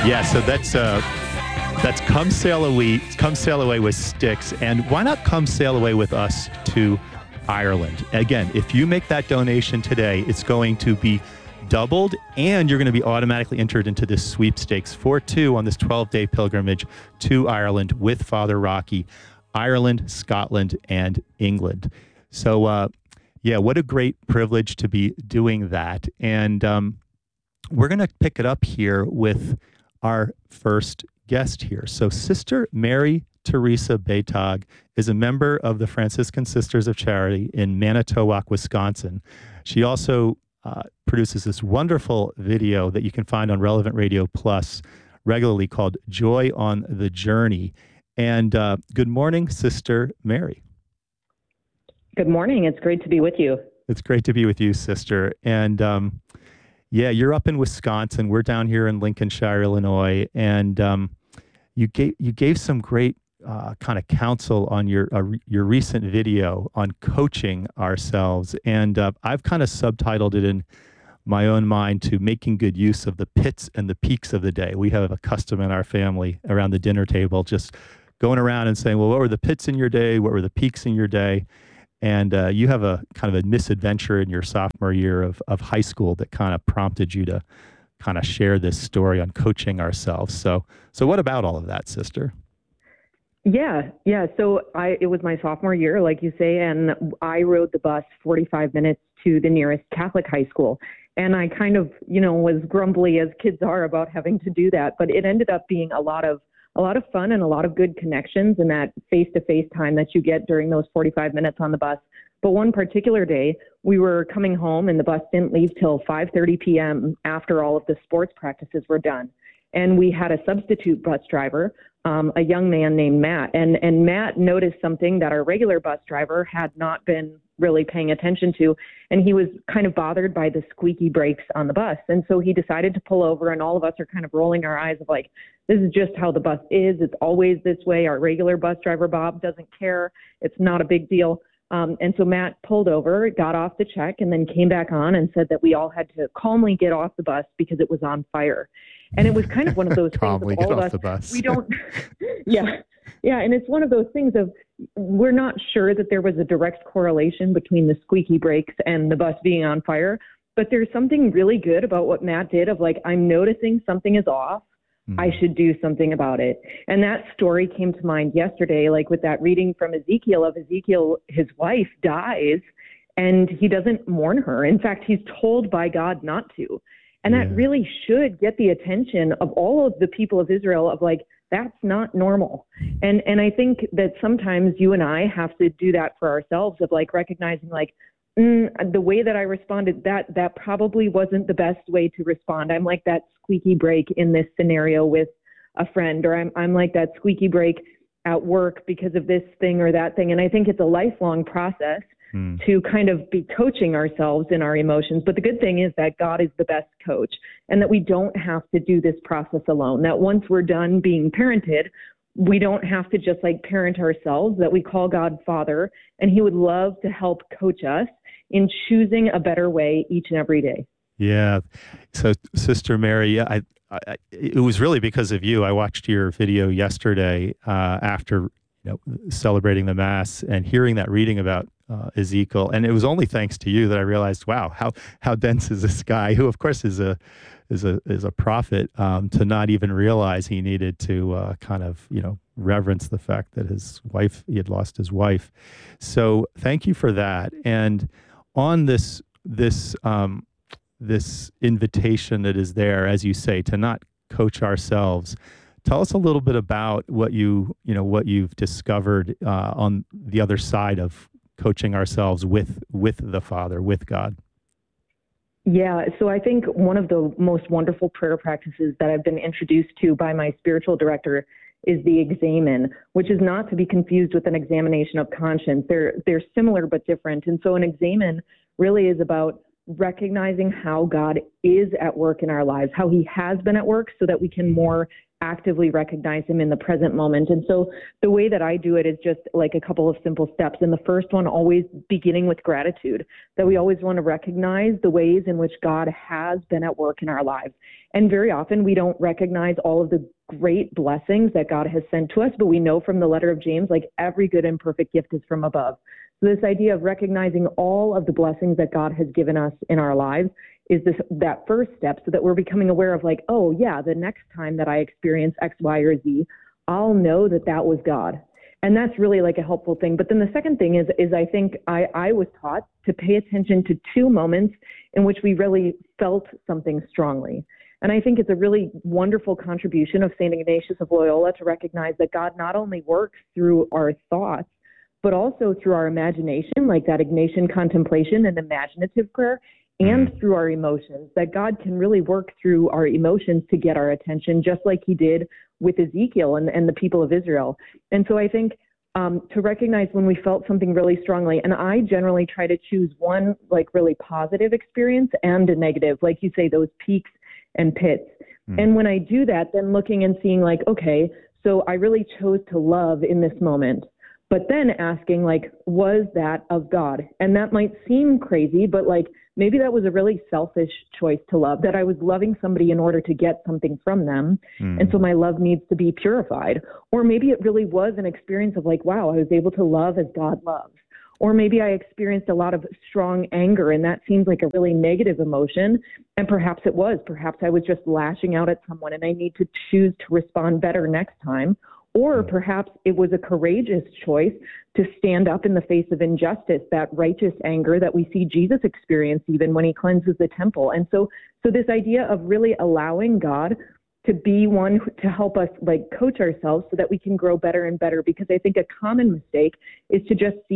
Yeah, so that's Come Sail Away with Styx. And why not come sail away with us to Ireland? Again, if you make that donation today, it's going to be doubled, and you're going to be automatically entered into this sweepstakes for two on this 12-day pilgrimage to Ireland with Father Rocky, Ireland, Scotland, and England. So, yeah, what a great privilege to be doing that. And we're going to pick it up here with our first guest here. So Sister Mary Teresa Baytag is a member of the Franciscan Sisters of Charity in Manitowoc, Wisconsin. She also produces this wonderful video that you can find on Relevant Radio Plus regularly called Joy on the Journey. And good morning, Sister Mary. Good morning. It's great to be with you. It's great to be with you, Sister. And yeah, you're up in Wisconsin. We're down here in Lincolnshire, Illinois. And you gave some great kind of counsel on your recent video on coaching ourselves. And I've kind of subtitled it in my own mind to making good use of the pits and the peaks of the day. We have a custom in our family around the dinner table, just going around and saying, well, what were the pits in your day? What were the peaks in your day? And you have a kind of a misadventure in your sophomore year of high school that kind of prompted you to kind of share this story on coaching ourselves. So what about all of that, Sister? Yeah. So it was my sophomore year, like you say, and I rode the bus 45 minutes to the nearest Catholic high school. And I kind of, was grumbly as kids are about having to do that. But it ended up being a lot of fun and a lot of good connections in that face-to-face time that you get during those 45 minutes on the bus. But one particular day, we were coming home and the bus didn't leave till 5:30 p.m. after all of the sports practices were done. And we had a substitute bus driver, a young man named Matt. And Matt noticed something that our regular bus driver had not been really paying attention to. And he was kind of bothered by the squeaky brakes on the bus. And so he decided to pull over, and all of us are kind of rolling our eyes of like, this is just how the bus is. It's always this way. Our regular bus driver, Bob, doesn't care. It's not a big deal. And so Matt pulled over, got off the check, and then came back on and said that we all had to calmly get off the bus because it was on fire. And it was kind of one of those things of all of us, the bus. We don't, yeah. And it's one of those things of, we're not sure that there was a direct correlation between the squeaky brakes and the bus being on fire, but there's something really good about what Matt did of like, I'm noticing something is off. I should do something about it. And that story came to mind yesterday, like with that reading from Ezekiel, his wife dies and he doesn't mourn her. In fact, he's told by God not to. And that really should get the attention of all of the people of Israel of like, that's not normal. And I think that sometimes you and I have to do that for ourselves of like recognizing like, the way that I responded, that probably wasn't the best way to respond. I'm like that squeaky brake in this scenario with a friend, or I'm like that squeaky brake at work because of this thing or that thing. And I think it's a lifelong process to kind of be coaching ourselves in our emotions. But the good thing is that God is the best coach, and that we don't have to do this process alone, that once we're done being parented, we don't have to just like parent ourselves, that we call God Father, and he would love to help coach us in choosing a better way each and every day. Yeah. So Sister Mary, it was really because of you. I watched your video yesterday after celebrating the Mass and hearing that reading about Ezekiel, and it was only thanks to you that I realized, wow, how dense is this guy, who of course is a prophet, to not even realize he needed to kind of reverence the fact that he had lost his wife. So thank you for that. And on this invitation that is there, as you say, to not coach ourselves, tell us a little bit about what you've discovered on the other side of coaching ourselves with the Father, with God. Yeah, so I think one of the most wonderful prayer practices that I've been introduced to by my spiritual director is the examen, which is not to be confused with an examination of conscience. They're similar but different. And so an examen really is about recognizing how God is at work in our lives, how he has been at work, so that we can more actively recognize him in the present moment. And so the way that I do it is just like a couple of simple steps. And the first one, always beginning with gratitude, that we always want to recognize the ways in which God has been at work in our lives. And very often we don't recognize all of the great blessings that God has sent to us, but we know from the letter of James, like every good and perfect gift is from above. So this idea of recognizing all of the blessings that God has given us in our lives is that first step, so that we're becoming aware of like, oh yeah, the next time that I experience X, Y, or Z, I'll know that that was God. And that's really like a helpful thing. But then the second thing is I think I was taught to pay attention to two moments in which we really felt something strongly. And I think it's a really wonderful contribution of St. Ignatius of Loyola to recognize that God not only works through our thoughts, but also through our imagination, like that Ignatian contemplation and imaginative prayer, and through our emotions, that God can really work through our emotions to get our attention, just like he did with Ezekiel and the people of Israel. And so I think to recognize when we felt something really strongly, and I generally try to choose one like really positive experience and a negative, like you say, those peaks and pits. And when I do that, then looking and seeing like, okay, so I really chose to love in this moment. But then asking, like, was that of God? And that might seem crazy, but like maybe that was a really selfish choice to love, that I was loving somebody in order to get something from them. And so my love needs to be purified. Or maybe it really was an experience of like, wow, I was able to love as God loves. Or maybe I experienced a lot of strong anger, and that seems like a really negative emotion. And perhaps it was. Perhaps I was just lashing out at someone, and I need to choose to respond better next time. Or perhaps it was a courageous choice to stand up in the face of injustice, that righteous anger that we see Jesus experience even when he cleanses the temple. And so this idea of really allowing God to be one to help us like coach ourselves so that we can grow better and better, because I think a common mistake is to just see